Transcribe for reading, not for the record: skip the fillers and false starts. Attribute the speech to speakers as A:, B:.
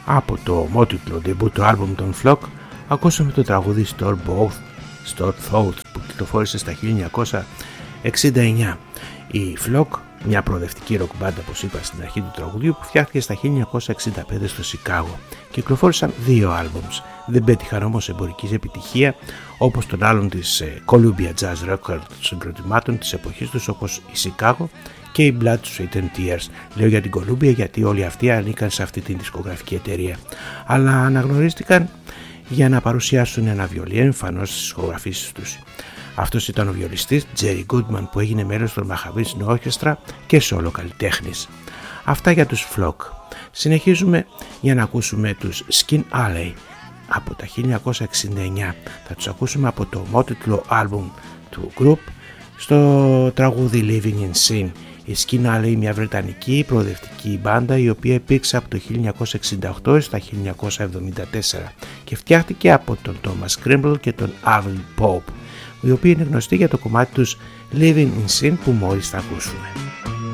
A: Από το ομότιτλο debut album των Flock ακούσαμε το τραγούδι Store Thoughts που κυκλοφόρησε στα 1969. Η Flock, μια προοδευτική ροκ μπάντα, όπως είπα στην αρχή του τραγουδιού, που φτιάχτηκε στα 1965 στο Σικάγο. Κυκλοφόρησαν 2 άλμπουμς. Δεν πέτυχαν όμως εμπορικής επιτυχία όπως των άλλων της Columbia Jazz Records συγκροτημάτων της εποχής τους, όπως η Σικάγο και η Blood, Sweat and Tears. Λέω για την Columbia γιατί όλοι αυτοί ανήκαν σε αυτή την δισκογραφική εταιρεία, αλλά αναγνωρίστηκαν για να παρουσιάσουν ένα βιολί εμφανώς στις ηχογραφήσεις τους. Αυτός ήταν ο βιολιστής Jerry Goodman, που έγινε μέλος των Mahavishnu Orchestra και σόλο καλλιτέχνης. Αυτά για τους Flock. Συνεχίζουμε για να ακούσουμε τους Skin Alley από τα 1969. Θα τους ακούσουμε από το ομότιτλο άλμπουμ του group στο τραγούδι Living in Sin. Η Skin Alley, μια βρετανική προοδευτική μπάντα η οποία υπήρξε από το 1968 στα 1974 και φτιάχτηκε από τον Thomas Crimble και τον Arvil Pope, οι οποίοι είναι γνωστοί για το κομμάτι τους Living in Sin που μόλις θα ακούσουμε.